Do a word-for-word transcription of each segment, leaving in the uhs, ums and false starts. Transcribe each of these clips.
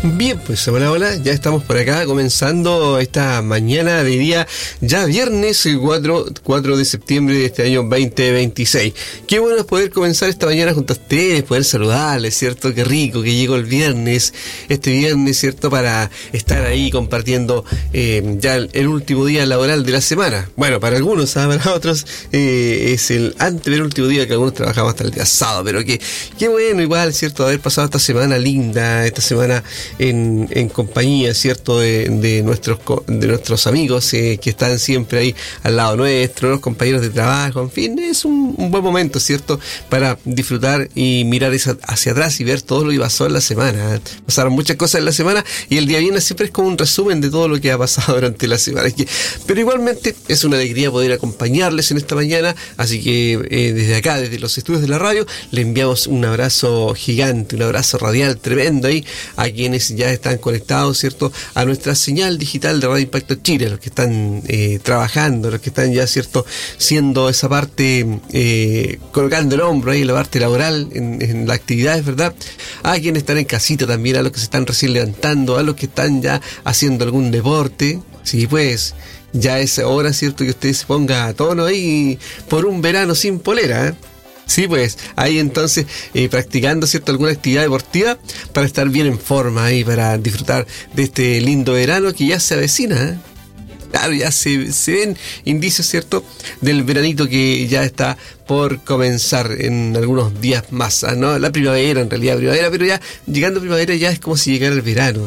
Bien, pues hola, hola, ya estamos por acá comenzando esta mañana de día, ya viernes cuatro de septiembre de este año veinte veintiséis. Qué bueno es poder comenzar esta mañana junto a ustedes, poder saludarles, ¿cierto? Qué rico que llegó el viernes, este viernes, ¿cierto? Para estar ahí compartiendo eh, ya el, el último día laboral de la semana. Bueno, para algunos, ¿ah? Para otros eh, es el antepenúltimo día, que algunos trabajamos hasta el día sábado, pero que qué bueno igual, ¿cierto? Haber pasado esta semana linda, esta semana En, en compañía, ¿cierto? De, de nuestros de nuestros amigos eh, que están siempre ahí al lado nuestro, los compañeros de trabajo, en fin, es un, un buen momento, ¿cierto? Para disfrutar y mirar esa, hacia atrás y ver todo lo que pasó en la semana. Pasaron muchas cosas en la semana y el día viernes siempre es como un resumen de todo lo que ha pasado durante la semana. Pero igualmente es una alegría poder acompañarles en esta mañana, así que eh, desde acá, desde los estudios de la radio, le enviamos un abrazo gigante, un abrazo radial tremendo ahí a quienes ya están conectados, ¿cierto? A nuestra señal digital de Radio Impacto Chile, los que están eh, trabajando, los que están ya, ¿cierto? Siendo esa parte, eh, colocando el hombro ahí en la parte laboral, en, en las actividades, ¿verdad? A quienes están en casita también, a los que se están recién levantando, a los que están ya haciendo algún deporte, sí, pues ya es hora, ¿cierto? Que usted se ponga a tono ahí por un verano sin polera, ¿eh? Sí, pues ahí entonces eh, practicando, ¿cierto? Alguna actividad deportiva para estar bien en forma y para disfrutar de este lindo verano que ya se avecina, ¿eh? Claro, ya se, se ven indicios, ¿cierto? Del veranito que ya está por comenzar en algunos días más, ¿no? La primavera, en realidad primavera, pero ya llegando a primavera ya es como si llegara el verano.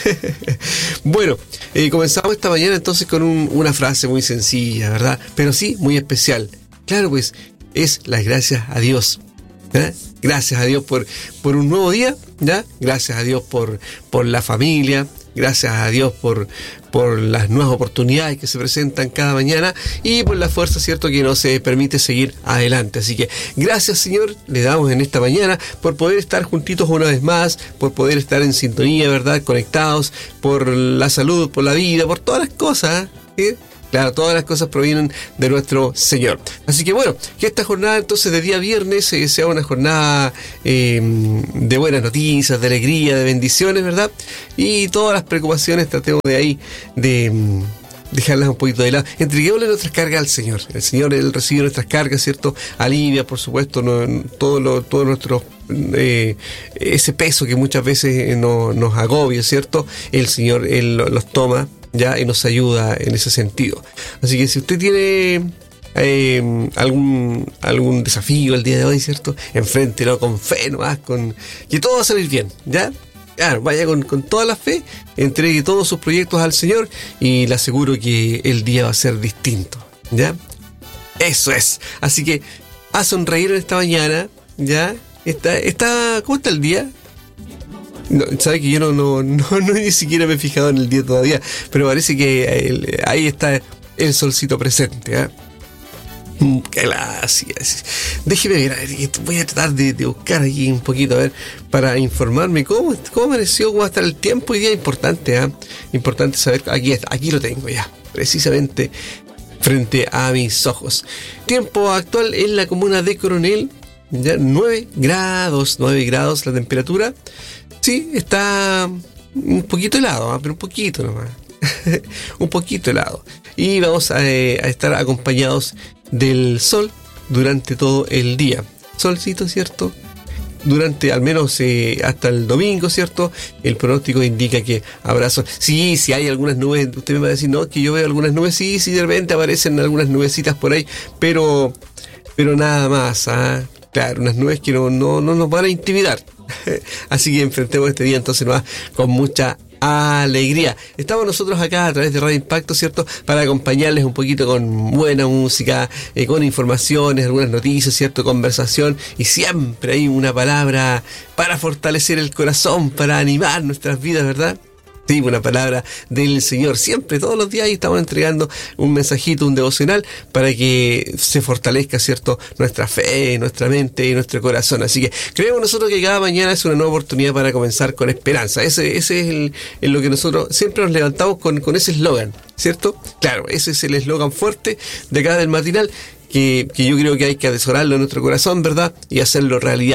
Bueno, eh, comenzamos esta mañana entonces con un, una frase muy sencilla, ¿verdad? Pero sí, muy especial. Claro, pues es las gracias a Dios, ¿eh? Gracias a Dios por, por un nuevo día, ¿ya? Gracias a Dios por, por la familia, gracias a Dios por, por las nuevas oportunidades que se presentan cada mañana y por la fuerza, ¿cierto?, que nos eh, permite seguir adelante. Así que gracias, Señor, le damos en esta mañana por poder estar juntitos una vez más, por poder estar en sintonía, ¿verdad?, conectados, por la salud, por la vida, por todas las cosas, ¿eh? Claro, todas las cosas provienen de nuestro Señor. Así que bueno, que esta jornada entonces de día viernes eh, sea una jornada eh, de buenas noticias, de alegría, de bendiciones, ¿verdad? Y todas las preocupaciones tratemos de ahí de mm, dejarlas un poquito de lado. Entreguémosle nuestras cargas al Señor. El Señor, Él recibe nuestras cargas, ¿cierto? Alivia, por supuesto, no, todo, lo, todo nuestro... Eh, ese peso que muchas veces no, nos agobia, ¿cierto? El Señor, Él los toma ya y nos ayuda en ese sentido. Así que si usted tiene eh, algún algún desafío el día de hoy, ¿cierto?, enfréntelo con fe nomás, con que todo va a salir bien, ¿ya? Claro, vaya con, con toda la fe, entregue todos sus proyectos al Señor y le aseguro que el día va a ser distinto, ¿ya? Eso es. Así que a sonreír en esta mañana, ¿ya? Está, está, ¿cómo está el día? No, sabe que yo no, no, no, no ni siquiera me he fijado en el día todavía, pero parece que el, ahí está el solcito presente, ¿eh? Gracias. Déjeme ver, a ver, voy a tratar de, de buscar aquí un poquito, a ver, para informarme cómo, cómo amaneció, cómo va a estar el tiempo. Hoy día importante, ¿eh? Importante saber, aquí está, aquí lo tengo ya, precisamente frente a mis ojos. Tiempo actual en la comuna de Coronel, ya nueve grados, nueve grados la temperatura. Sí, está un poquito helado, ¿eh? Pero un poquito nomás. Un poquito helado. Y vamos a, eh, a estar acompañados del sol durante todo el día. Solcito, ¿cierto? Durante al menos eh, hasta el domingo, ¿cierto? El pronóstico indica que habrá sol. Sí, sí hay algunas nubes. Usted me va a decir, no, que yo veo algunas nubes. Sí, sí, de repente aparecen algunas nubecitas por ahí. Pero, pero nada más, ¿ah? Claro, unas nubes que no, no, no nos van a intimidar. Así que enfrentemos este día entonces nomás con mucha alegría. Estamos nosotros acá a través de Radio Impacto, ¿cierto?, para acompañarles un poquito con buena música, eh, con informaciones, algunas noticias, ¿cierto?, conversación y siempre hay una palabra para fortalecer el corazón, para animar nuestras vidas, ¿verdad? Sí, una palabra del Señor. Siempre, todos los días ahí estamos entregando un mensajito, un devocional, para que se fortalezca, ¿cierto?, nuestra fe, nuestra mente y nuestro corazón. Así que creemos nosotros que cada mañana es una nueva oportunidad para comenzar con esperanza. Ese, ese es el, el lo que nosotros siempre nos levantamos con, con ese eslogan, ¿cierto? Claro, ese es el eslogan fuerte de acá del matinal, que, que yo creo que hay que atesorarlo en nuestro corazón, ¿verdad?, y hacerlo realidad.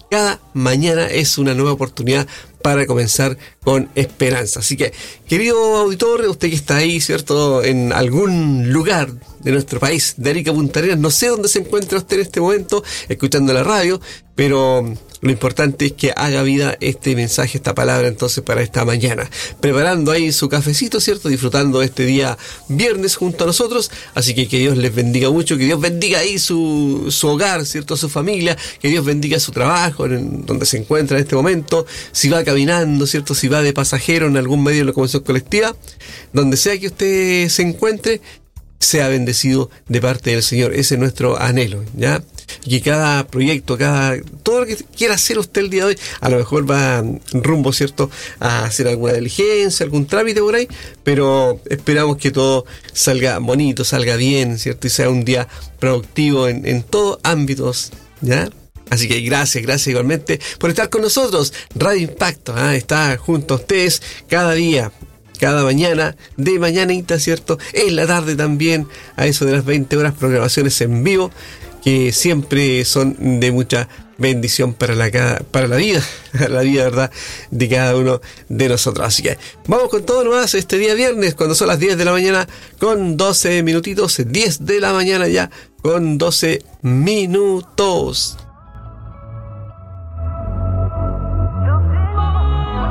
cada mañana es una nueva oportunidad para comenzar con esperanza. Así que, querido auditor, usted que está ahí, ¿cierto?, en algún lugar de nuestro país, de Arica a Punta Arenas, no sé dónde se encuentra usted en este momento, escuchando la radio, pero lo importante es que haga vida este mensaje, esta palabra, entonces, para esta mañana. Preparando ahí su cafecito, ¿cierto?, disfrutando este día viernes junto a nosotros. Así que que Dios les bendiga mucho, que Dios bendiga ahí su, su hogar, ¿cierto?, su familia, que Dios bendiga su trabajo, en donde se encuentra en este momento, si va caminando, ¿cierto?, si va de pasajero en algún medio de locomoción colectiva, donde sea que usted se encuentre, sea bendecido de parte del Señor. Ese es nuestro anhelo, ¿ya? Y que cada proyecto, cada todo lo que quiera hacer usted el día de hoy, a lo mejor va rumbo, ¿cierto?, a hacer alguna diligencia, algún trámite por ahí, pero esperamos que todo salga bonito, salga bien, ¿cierto?, y sea un día productivo en, en todos ámbitos, ¿ya? Así que gracias, gracias igualmente por estar con nosotros. Radio Impacto, ¿eh? Está junto a ustedes cada día, cada mañana, de mañanita, ¿cierto? En la tarde también, a eso de las veinte horas, programaciones en vivo, que siempre son de mucha bendición para la, para la vida, la vida, ¿verdad?, de cada uno de nosotros. Así que vamos con todo nomás este día viernes, cuando son las diez de la mañana, con doce minutitos, diez de la mañana ya, con doce minutos.